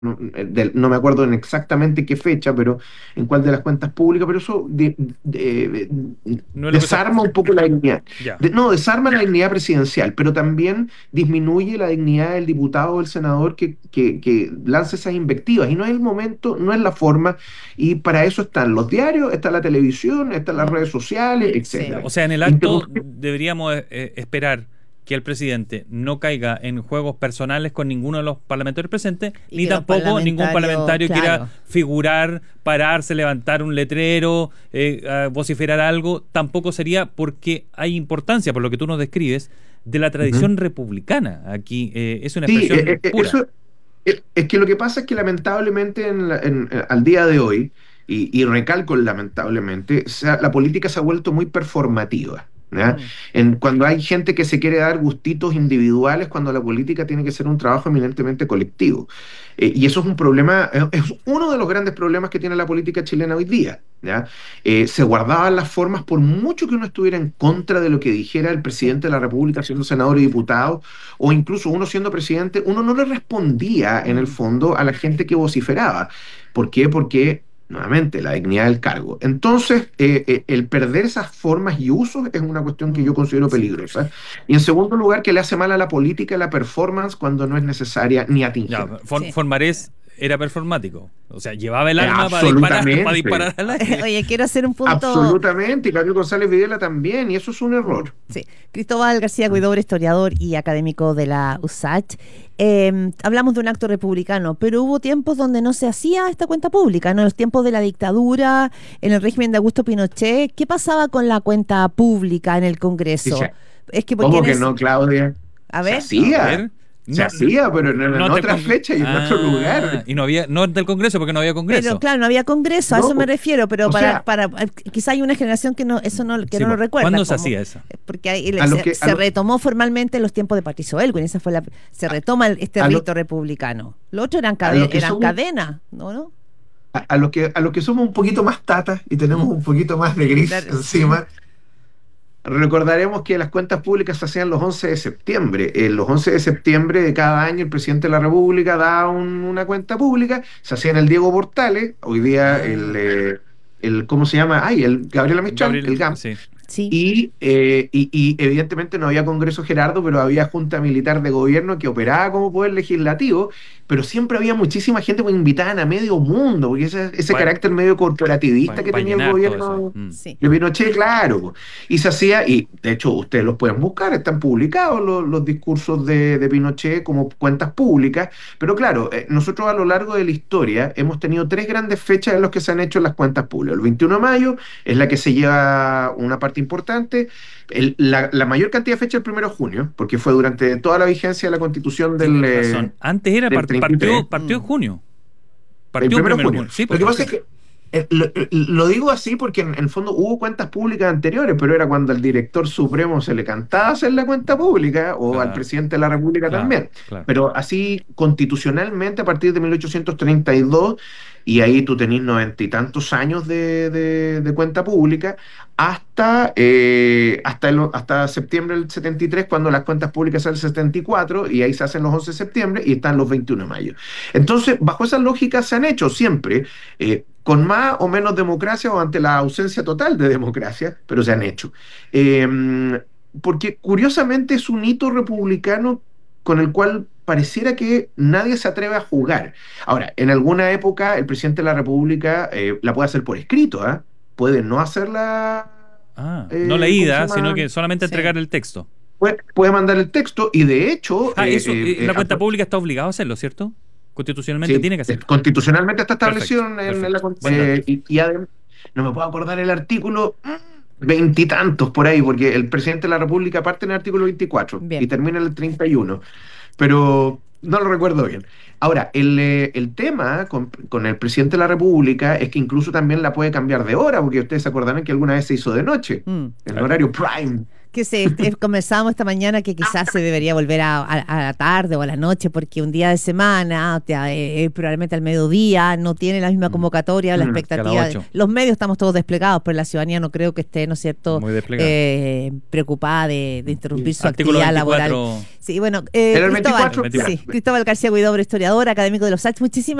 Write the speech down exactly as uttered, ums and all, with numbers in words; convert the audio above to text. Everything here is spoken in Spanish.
no, de- no me acuerdo en exactamente qué fecha, pero en cuál de las cuentas públicas, pero eso de- de- de- No es lo que se... desarma un poco la dignidad. Ya. De- no, desarma la dignidad presidencial, pero también disminuye la dignidad del diputado o del senador que, que, que lanza esas invectivas. Y no es el momento, no es la forma, y para eso están los diarios, está la televisión, están las Mm, redes sociales, Ya, sí. o etcétera. sea, en el acto Interrumpir. deberíamos eh, eh, esperar que el presidente no caiga en juegos personales con ninguno de los parlamentarios presentes, Y ni que los tampoco ningún parlamentarios, parlamentario quiera claro. figurar, pararse, levantar un letrero, eh, a vociferar algo. Tampoco sería porque hay importancia, por lo que tú nos describes, de la Ujú. tradición republicana. Aquí eh, es una Sí, expresión eh, eh, pura. eso es, es que lo que pasa es que lamentablemente en la- en- eh, al día de hoy, y, y recalco el lamentablemente, se ha- la política se ha vuelto muy performativa. ¿Ya? Mm, En, cuando hay gente que se quiere dar gustitos individuales, cuando la política tiene que ser un trabajo eminentemente colectivo. Eh, y eso es un problema, eh, es uno de los grandes problemas que tiene la política chilena hoy día. ¿Ya? Eh, se guardaban las formas por mucho que uno estuviera en contra de lo que dijera el sí. presidente de la República, siendo senador y diputado, o incluso uno siendo presidente, uno no le respondía en el Mm, fondo a la gente que vociferaba. ¿Por qué? Porque, nuevamente, la dignidad del cargo. Entonces, eh, eh, el perder esas formas y usos es una cuestión que yo mm, considero sí. peligrosa. Y en segundo lugar, que le hace mal a la política la performance cuando no es necesaria ni Ya, atingente. For- Sí. Formarés era performático. O sea, llevaba el Eh, arma para disparar, para absolutamente. disparar al aire. Oye, quiero hacer un punto. Absolutamente. Y Gabriel González Videla también. Y eso es un Mm, error. sí. Cristóbal García Huidobro, historiador y académico de la U S A Ch. Eh, hablamos de un acto republicano, pero hubo tiempos donde no se hacía esta cuenta pública, ¿no? En los tiempos de la dictadura, en el régimen de Augusto Pinochet. ¿Qué pasaba con la cuenta pública en el Congreso? Dice, Es que porque ¿cómo en que es- no, Claudia? a Se ver, A hacía. ver. Se No, hacía, pero en, en no del otra Congreso. fecha y en otro Ah, lugar. y no había, no del Congreso, porque no había pero Congreso. claro, no había Congreso, a eso me No, refiero, pero o para, sea, para quizá hay una generación que no, eso no, que Sí, no lo po. recuerda. ¿Cuándo se como- hacía eso? Porque ahí a lo se, que, a se lo, retomó formalmente en los tiempos de Patricio Elwin, esa fue la, se retoma el- este a lo, rito republicano. Lo otro eran, a cade- lo que eran somos, cadenas, ¿no? ¿No? a, a lo que, a lo que somos un poquito más tatas y tenemos Mm, un poquito más de gris claro, sí. encima, recordaremos que las cuentas públicas se hacían los once de septiembre. Eh, los once de septiembre de cada año el presidente de la República da un- una cuenta pública, se hacía en el Diego Portales, hoy día el, Ah, eh, el ¿cómo se llama? Ay, el Gabriela Mistral, Gabriel, el GAM. sí. Sí. Y, eh, y, y evidentemente no había Congreso Gerardo, pero había Junta Militar de Gobierno que operaba como poder legislativo, pero siempre había muchísima gente pues, invitada a medio mundo, porque ese, ese Para carácter medio corporativista que tenía el llenar todo eso. gobierno Mm. Sí. de Pinochet, claro. Po. Y se hacía, y de hecho ustedes los pueden buscar, están publicados los, los discursos de, de Pinochet como cuentas públicas, pero claro, eh, nosotros a lo largo de la historia hemos tenido tres grandes fechas en las que se han hecho las cuentas públicas. El veintiuno de mayo es la que se lleva una parte importante. El- la, la mayor cantidad de fechas el primero de junio, porque fue durante toda la vigencia de la constitución del, Tienes eh, razón. Antes era del par- partió, treinta y tres, partió en Mm, junio. el Partió un primero de primero de junio. junio. Sí, Lo pues que pasa es partió. que eh, lo, eh, lo digo así porque en, en el fondo hubo cuentas públicas anteriores, pero era cuando al director supremo se le cantaba hacer la cuenta pública o al Claro, presidente de la República claro, también. claro. Pero así constitucionalmente a partir de mil ochocientos treinta y dos, y ahí tú tenés noventa y tantos años de, de- de cuenta pública, hasta, eh, hasta, el- hasta septiembre del setenta y tres, cuando las cuentas públicas son el setenta y cuatro, y ahí se hacen los once de septiembre y están los veintiuno de mayo. Entonces, bajo esa lógica se han hecho siempre, eh, con más o menos democracia o ante la ausencia total de democracia, pero se han hecho. Eh, porque curiosamente es un hito republicano con el cual pareciera que nadie se atreve a jugar. Ahora, en alguna época el presidente de la República eh, la puede hacer por escrito, ¿ah? Puede no hacerla, Ah, no eh, ¿cómo se leída, sino llama? que solamente sí. entregar el texto. Puede, puede mandar el texto y de hecho, Ah, eh, eso, eh, eh, eh, la cuenta a- pública está obligado a hacerlo, ¿cierto? Constitucionalmente sí, tiene que eh, hacerlo. constitucionalmente está Perfecto, establecido en, en la... perfecto. Buen eh, dato. y, y adem- no me puedo acordar el artículo, veintitantos por ahí, porque el presidente de la República parte en el artículo veinticuatro y Bien. termina en el treinta y uno, pero no lo recuerdo bien. Ahora, el, eh, el tema con, con el presidente de la República es que incluso también la puede cambiar de hora, porque ustedes se acordarán que alguna vez se hizo de noche, Mm, en Claro. horario prime. que se eh, conversábamos esta mañana que quizás se debería volver a, a, a la tarde o a la noche, porque un día de semana, te, eh, probablemente al mediodía, no tiene la misma convocatoria o la Mm, expectativa. ocho. Los medios estamos todos desplegados, pero la ciudadanía no creo que esté, ¿no es cierto?, Muy desplegada. eh, preocupada de, de interrumpir su Artículo actividad veinticuatro. laboral. Sí, bueno, eh, Era el Cristóbal, veinticuatro. sí, Cristóbal García Huidobro, historiador, académico de los H. Muchísimas